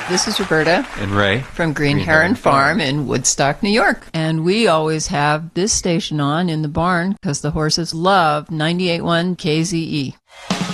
This is Roberta And Ray from Green Heron Farm in Woodstock, New York. And we always have this station on in the barn because the horses love 98.1 KZE.